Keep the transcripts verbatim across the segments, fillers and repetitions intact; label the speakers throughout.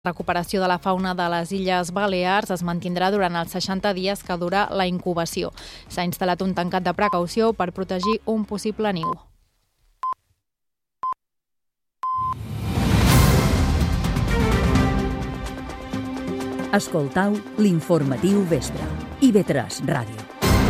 Speaker 1: La recuperació de la fauna de les Illes Balears es mantindrà durant els seixanta dies que dura la incubació. S'ha instal·lat un tancat de precaució per protegir un possible niu.
Speaker 2: Escoltau l'informatiu vespre. I ve tres Ràdio.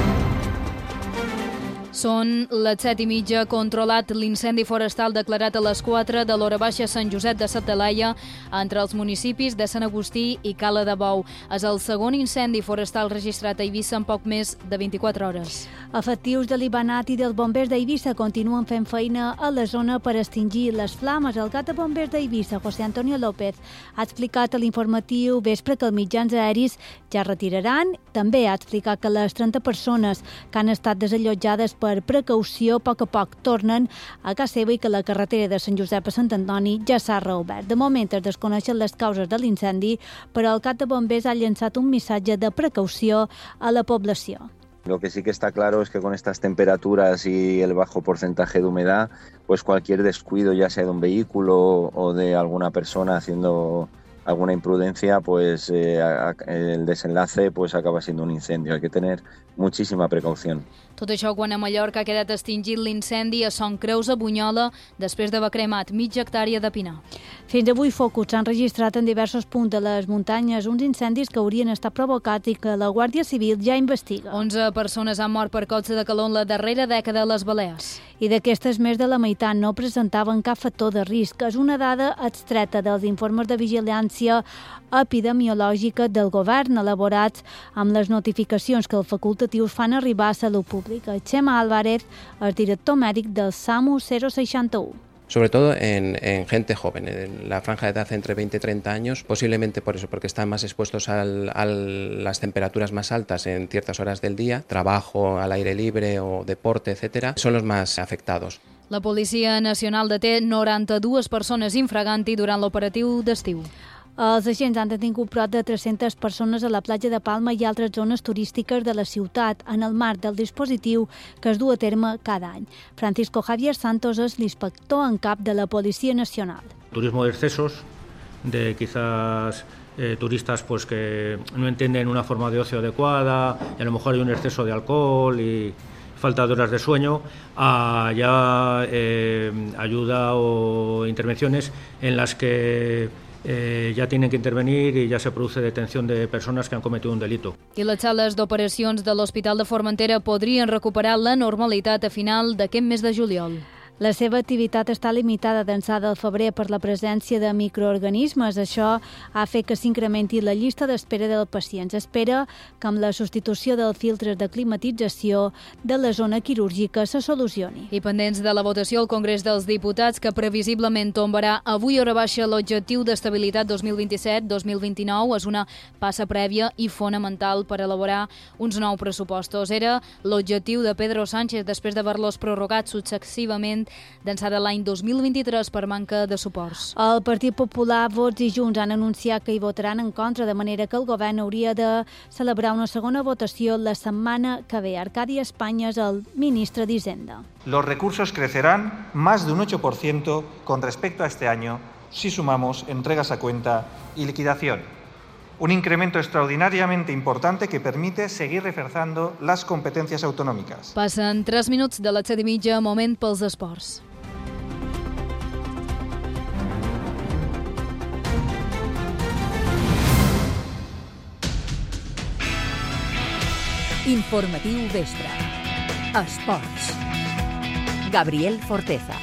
Speaker 3: Són les set i mitja, controlat l'incendi forestal declarat a les quatre de l'hora baixa Sant Josep de sa Talaia entre els municipis de Sant Agustí i Cala de Bou. És el segon incendi forestal registrat a Eivissa en poc més de vint-i-quatre hores.
Speaker 4: Efectius de l'Ibanat i dels bombers d'Eivissa continuen fent feina a la zona per extingir les flames. El cap de bombers d'Eivissa, José Antonio López, ha explicat a l'informatiu vespre que els mitjans aeris ja retiraran. També ha explicat que les trenta persones que han estat desallotjades per precaució a poc a poc tornen a casa seva i que la carretera de Sant Josep a Sant Antoni ja s'ha reobert. De moment es desconeixen les causes de l'incendi, però el cap de bombers ha llançat un missatge de precaució a la població.
Speaker 5: Lo que sí que está claro es que con estas temperaturas y el bajo porcentaje de humedad, pues cualquier descuido, ya sea de un vehículo o de alguna persona haciendo alguna imprudencia, pues eh, el desenlace pues acaba siendo un incendio. Hay que tener muchísima precaución.
Speaker 3: Tot això quan a Mallorca ha quedat extingit l'incendi a Son Creus, a Bunyola, després d'haver cremat mitja hectàrea de pinar.
Speaker 4: Fins avui focus s'han registrat en diversos punts de les muntanyes uns incendis que haurien estat provocats i que la Guàrdia Civil ja investiga.
Speaker 3: onze persones han mort per cotxe de calor en la darrera dècada a les Balears.
Speaker 4: I d'aquestes, més de la meitat no presentaven cap factor de risc. És una dada extreta dels informes de vigilància epidemiològica del govern elaborats amb les notificacions que els facultatius fan arribar a Salut Pública. Chema Álvarez, el director mèdic del SAMU cero seixanta u.
Speaker 6: Sobre todo en, en gente joven, en la franja de edad entre veinte y treinta años, posiblemente por eso, porque están más expuestos al, a las temperaturas más altas en ciertas horas del día, trabajo al aire libre o deporte, etcétera, son los más afectados.
Speaker 3: La Policia Nacional deté noranta-dues persones infraganti durant l'operatiu d'estiu.
Speaker 4: Els agents han detingut prop de tres-centes persones a la platja de Palma i altres zones turístiques de la ciutat en el marc del dispositiu que es du a terme cada any. Francisco Javier Santos és l'inspector en cap de la Policía Nacional.
Speaker 7: Turismo de excesos, de quizás eh, turistas pues que no entienden una forma de ocio adecuada y a lo mejor hay un exceso de alcohol y falta de horas de sueño, a ya eh, ayuda o intervenciones en las que Eh, ja tenen que intervenir i ja se produce detenció de persones que han cometido un delito.
Speaker 3: I les sales d'operacions de l'Hospital de Formentera podrien recuperar la normalitat a final d'aquest mes de juliol.
Speaker 4: La seva activitat està limitada d'ençà del febrer per la presència de microorganismes. Això ha fet que s'incrementi la llista d'espera dels pacients. Espera que amb la substitució dels filtres de climatització de la zona quirúrgica se solucioni.
Speaker 3: I pendents de la votació al Congrés dels Diputats, que previsiblement tombarà avui hora baixa l'objectiu d'estabilitat dos mil vint-i-set dos mil vint-i-nou, és una passa prèvia i fonamental per elaborar uns nous pressupostos. Era l'objectiu de Pedro Sánchez després d'haver-los prorrogat successivament d'ençà de l'any dos mil vint-i-tres per manca de suports.
Speaker 4: El Partit Popular, Vox i Junts han anunciat que hi votaran en contra, de manera que el govern hauria de celebrar una segona votació la setmana que ve. Arcadi Espanya és el ministre d'Hisenda.
Speaker 8: Los recursos crecerán más de un ocho por ciento con respecto a este año si sumamos entregas a cuenta y liquidación. Un incremento extraordinariamente importante que permite seguir reforzando las competencias autonómicas.
Speaker 3: Passen tres minuts de les set i mitja, moment pels esports.
Speaker 2: Informatiu vespre. Esports. Gabriel Forteza.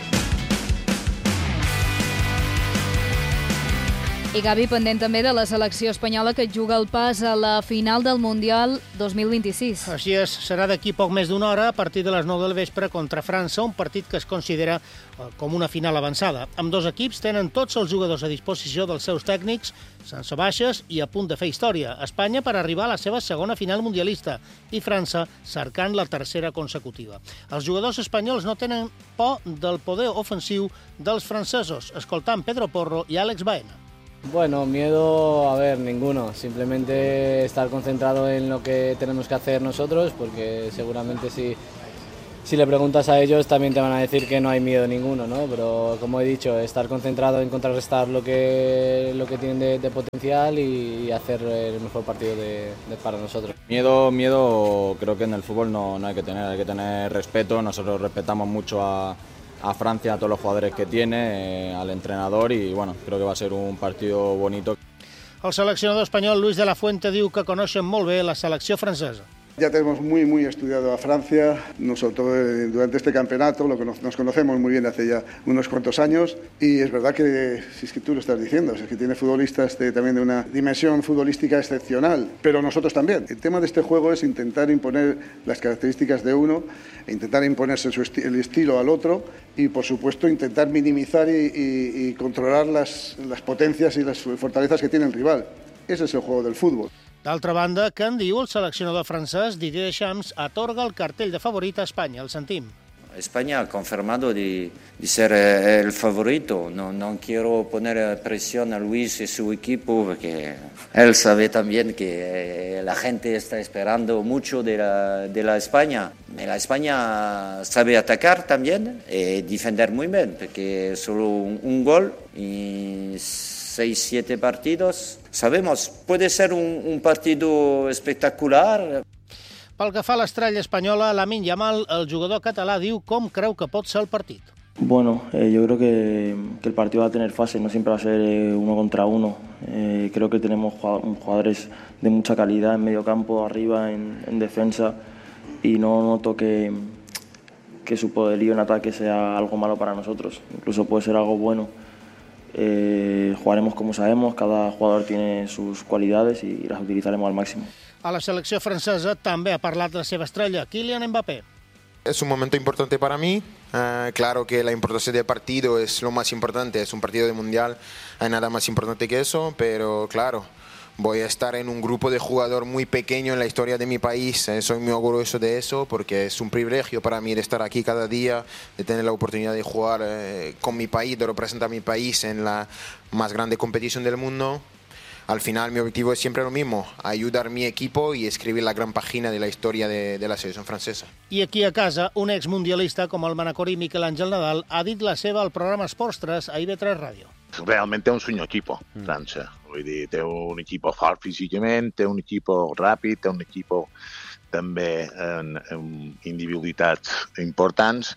Speaker 3: I Gavi, pendent també de la selecció espanyola que juga el pas a la final del Mundial dos mil vint-i-sis.
Speaker 9: Així és, serà d'aquí poc més d'una hora a partir de les nou del vespre contra França, un partit que es considera com una final avançada. Amb dos equips tenen tots els jugadors a disposició dels seus tècnics, sense baixes i a punt de fer història. Espanya per arribar a la seva segona final mundialista i França cercant la tercera consecutiva. Els jugadors espanyols no tenen por del poder ofensiu dels francesos, escoltant Pedro Porro i Àlex Baena.
Speaker 10: Bueno, miedo, a ver, ninguno. Simplemente estar concentrado en lo que tenemos que hacer nosotros, porque seguramente si, Si le preguntas a ellos también te van a decir que no hay miedo ninguno, ¿no? Pero como he dicho, estar concentrado en contrarrestar lo que, lo que tienen de, de potencial y hacer el mejor partido de, de para nosotros.
Speaker 11: Miedo, miedo creo que en el fútbol no, no hay que tener, hay que tener respeto. Nosotros respetamos mucho a, a Francia, a todos los jugadores que tiene, eh, al entrenador y bueno, creo que va a ser un partido bonito.
Speaker 9: El seleccionador espanyol Luis de la Fuente diu que coneixen molt bé la selecció francesa.
Speaker 12: Ya tenemos muy, muy estudiado a Francia, nosotros durante este campeonato, lo que nos, nos conocemos muy bien hace ya unos cuantos años, y es verdad que, si es que tú lo estás diciendo, es que tiene futbolistas de, también de una dimensión futbolística excepcional, pero nosotros también. El tema de este juego es intentar imponer las características de uno, e intentar imponerse su esti- el estilo al otro, y por supuesto intentar minimizar y, y, y controlar las, las potencias y las fortalezas que tiene el rival. Ese es el juego del fútbol.
Speaker 9: D'altra banda, que en diu el seleccionador francès Didier Deschamps atorga el cartell de favorit a Espanya. El sentim.
Speaker 13: España ha confirmado de, de ser el favorito. No, no quiero poner presión a Luis y su equipo porque él sabe también que la gente está esperando mucho de la, de la España. La España sabe atacar también y defender muy bien porque solo un, un gol y seis, siete partidos. Sabemos, puede ser un, un partido espectacular.
Speaker 9: Pel que fa a l'estrella espanyola, Lamine Yamal, el jugador català, diu com creu que pot ser el partit.
Speaker 14: Bueno, eh, yo creo que, que el partido va a tener fase, no siempre va a ser eh, uno contra uno. Eh, creo que tenemos jugadores de mucha calidad en medio campo, arriba, en, en defensa, y no noto que, que su poderío en ataque sea algo malo para nosotros. Incluso puede ser algo bueno. Eh, jugaremos como sabemos, cada jugador tiene sus cualidades y las utilizaremos al máximo.
Speaker 9: A la selecció francesa també ha parlat la seva estrella, Kylian Mbappé.
Speaker 15: Es un momento importante para mí. Uh, claro que la importancia del partido es lo más importante, es un partido de mundial, hay nada más importante que eso, pero claro, voy a estar en un grupo de jugadores muy pequeño en la historia de mi país, eh, soy muy orgulloso de eso porque es un privilegio para mí de estar aquí cada día, de tener la oportunidad de jugar eh, con mi país, de representar a mi país en la más grande competición del mundo. Al final mi objetivo es siempre lo mismo, ayudar a mi equipo y escribir la gran página de la historia de, de la selección francesa.
Speaker 9: I aquí a casa, un exmundialista com el manacorí Miquel Àngel Nadal ha dit la seva al programa Esports tres a I V tres Ràdio.
Speaker 16: Realmente è un sogno equipo, Francia. Vull dir, té un equipo fort físicament, té un equipo ràpid, té un equipo també en, en individualitats importants.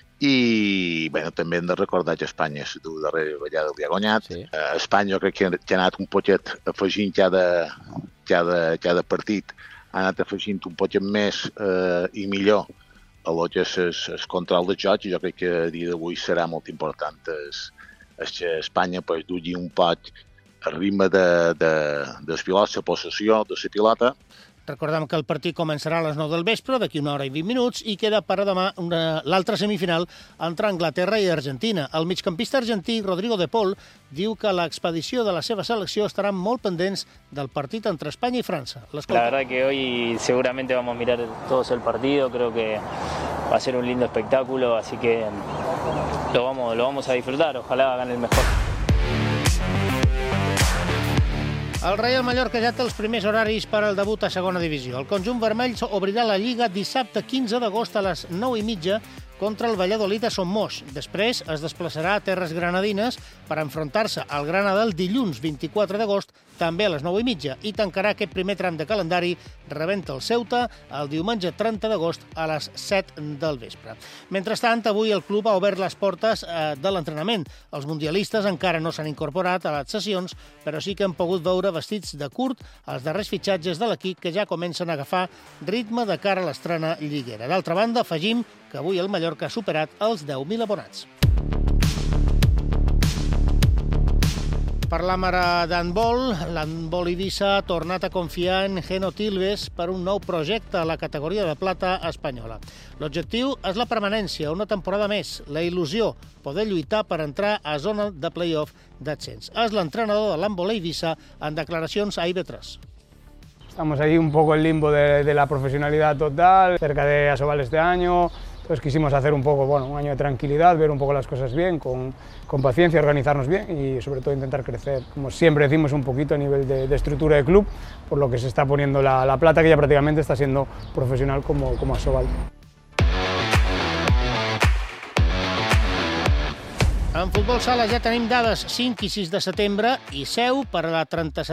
Speaker 16: I bé, també hem de recordar que Espanya és la darrera vegada li ha guanyat. Sí. Uh, Espanya jo crec que, que ha anat un poquet afegint cada, cada, cada partit, ha anat afegint un poquet més uh, i millor a lo que és el control de joc, i jo crec que a dia d'avui serà molt important es, es que Espanya pues, dugui un poc el ritme de, de, dels pilots, la possessió de la pilota.
Speaker 9: Recordem que el partit començarà a les nou del vespre, d'aquí una hora i vint minuts, i queda per a demà l'altra semifinal entre Anglaterra i Argentina. El migcampista argentí Rodrigo de Paul diu que l'expedició de la seva selecció estaran molt pendents del partit entre Espanya i França.
Speaker 17: La verdad que hoy seguramente vamos a mirar todos el partido, creo que va a ser un lindo espectáculo, así que lo vamos, lo vamos a disfrutar, ojalá hagan el mejor.
Speaker 9: El Real Mallorca ja té els primers horaris per al debut a segona divisió. El conjunt vermell obrirà la Lliga dissabte quinze d'agost a les nou i mitja contra el Valladolid a Son Moix. Després es desplaçarà a Terres Granadines per enfrontar-se al Granada el dilluns vint-i-quatre d'agost, també a les nou i mitja, i tancarà aquest primer tram de calendari rebent el Ceuta el diumenge trenta d'agost a les set del vespre. Mentrestant, avui el club ha obert les portes eh, de l'entrenament. Els mundialistes encara no s'han incorporat a les sessions, però sí que han pogut veure vestits de curt els darrers fitxatges de l'equip que ja comencen a agafar ritme de cara a l'estrena lliguera. D'altra banda, afegim que avui el Mallorca ha superat els deu mil abonats. Parlam ara d'handbol. L'handbol Eivissa ha tornat a confiar en Geno Tilves per un nou projecte a la categoria de plata espanyola. L'objectiu és la permanència, una temporada més, la il·lusió, poder lluitar per entrar a zona de play-off d'ascens. És l'entrenador de l'handbol Eivissa en declaracions a I V tres.
Speaker 18: Estamos ahí un poco en limbo de, de la profesionalidad total, cerca de Asobal este año. Entonces quisimos hacer un poco, bueno, un año de tranquilidad, ver un poco las cosas bien, con, con paciencia, organizarnos bien y sobre todo intentar crecer. Como siempre decimos, un poquito a nivel de, de estructura de club, por lo que se está poniendo la, la plata, que ya prácticamente está siendo profesional como, como Asobal.
Speaker 9: En futbol sala ja tenim dades cinc i sis de setembre i seu per a la trenta-setena